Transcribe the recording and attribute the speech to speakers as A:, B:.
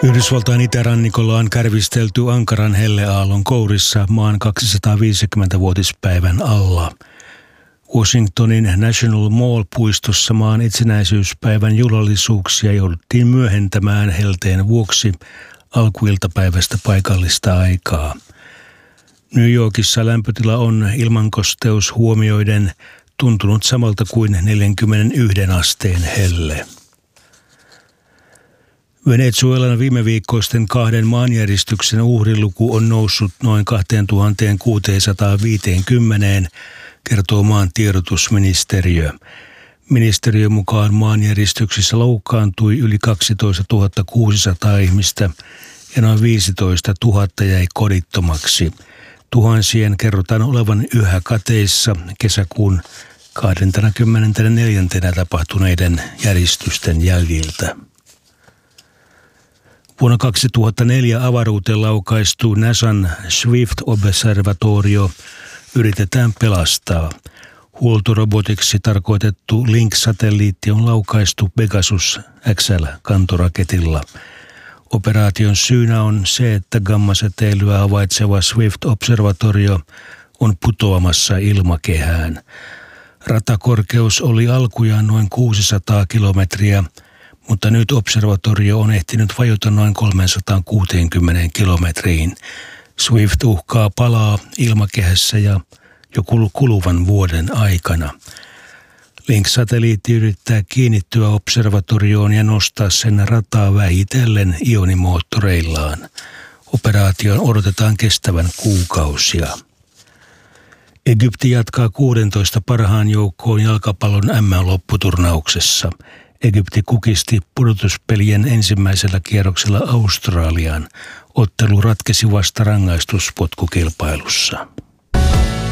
A: Yhdysvaltain itärannikolla on kärvistelty ankaran helleaallon kourissa maan 250-vuotispäivän alla. Washingtonin National Mall-puistossa maan itsenäisyyspäivän juhlallisuuksia jouduttiin myöhentämään helteen vuoksi alkuiltapäivästä paikallista aikaa. New Yorkissa lämpötila on ilmankosteus huomioiden tuntunut samalta kuin 41 asteen helle. Venezuelan viimeviikkoisten 2 maanjäristyksen uhriluku on noussut noin 2650, kertoo maan tiedotusministeriö. Ministeriön mukaan maanjäristyksissä loukkaantui yli 12 600 ihmistä ja noin 15 000 jäi kodittomaksi. Tuhansien kerrotaan olevan yhä kateissa kesäkuun 24. tapahtuneiden järistysten jäljiltä. Vuonna 2004 avaruuteen laukaistu NASAn Swift-observatorio yritetään pelastaa. Huoltorobotiksi tarkoitettu Link-satelliitti on laukaistu Pegasus XL-kantoraketilla. Operaation syynä on se, että gammasäteilyä havaitseva Swift-observatorio on putoamassa ilmakehään. Ratakorkeus oli alkujaan noin 600 kilometriä, mutta nyt observatorio on ehtinyt vajota noin 360 kilometriin. Swift uhkaa palaa ilmakehässä ja jo kuluvan vuoden aikana. Link-satelliitti yrittää kiinnittyä observatorioon ja nostaa sen rataa vähitellen ionimoottoreillaan. Operaation odotetaan kestävän kuukausia. Egypti jatkaa 16 parhaan joukkoon jalkapallon MM-lopputurnauksessa. Egypti kukisti pudotuspelien ensimmäisellä kierroksella Australiaan. Ottelu ratkesi vasta rangaistuspotkukilpailussa.